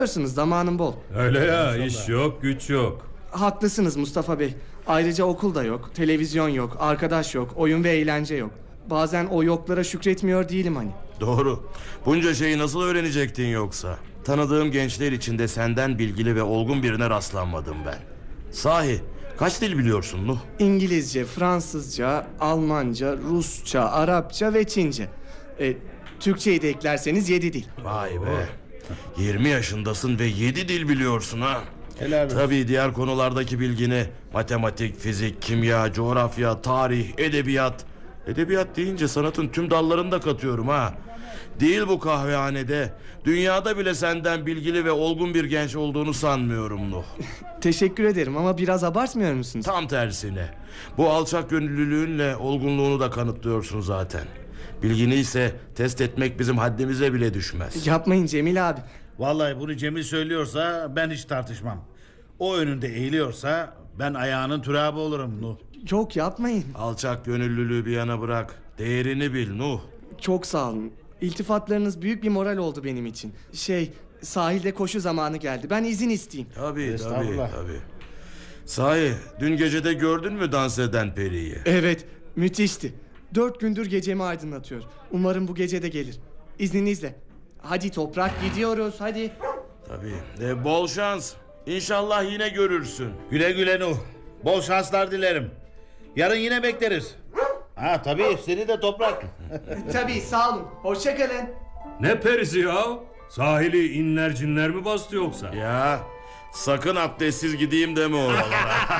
Biliyorsunuz zamanım bol. Öyle ya, iş yok güç yok. Haklısınız Mustafa Bey. Ayrıca okul da yok, televizyon yok, arkadaş yok, oyun ve eğlence yok. Bazen o yoklara şükretmiyor değilim hani. Doğru. Bunca şeyi nasıl öğrenecektin yoksa? Tanıdığım gençler içinde senden bilgili ve olgun birine rastlanmadım ben. Sahi kaç dil biliyorsun Nuh? İngilizce, Fransızca, Almanca, Rusça, Arapça ve Çince. Türkçeyi de eklerseniz 7 dil. Vay be. 20 yaşındasın ve 7 dil biliyorsun ha. Helal olsun. Tabii diğer konulardaki bilgini matematik, fizik, kimya, coğrafya, tarih, edebiyat. Edebiyat deyince sanatın tüm dallarını da katıyorum ha. Değil bu kahvehanede. Dünyada bile senden bilgili ve olgun bir genç olduğunu sanmıyorum Nuh. Teşekkür ederim ama biraz abartmıyor musunuz? Tam tersine. Bu alçak gönüllülüğünle olgunluğunu da kanıtlıyorsun zaten. Bilgini ise test etmek bizim haddimize bile düşmez. Yapmayın Cemil abi. Vallahi bunu Cemil söylüyorsa ben hiç tartışmam. O önünde eğiliyorsa ben ayağının türabı olurum Nuh. Yok yapmayın. Alçak gönüllülüğü bir yana bırak. Değerini bil Nuh. Çok sağ olun. İltifatlarınız büyük bir moral oldu benim için. Sahilde koşu zamanı geldi. Ben izin isteyeyim. Tabii. Estağfurullah. Sahi dün gecede gördün mü dans eden periyi? Evet, müthişti. 4 gündür gecemi aydınlatıyor. Umarım bu gece de gelir. İzninizle. Hadi toprak gidiyoruz hadi. Tabii. Bol şans. İnşallah yine görürsün. Güle güle Nuh. Bol şanslar dilerim. Yarın yine bekleriz. Ha tabii seni de toprak. Tabii sağ olun. Hoşça kalın. Ne perisi ya? Sahili inler cinler mi bastı yoksa? Ya sakın abdestsiz gideyim deme oralara.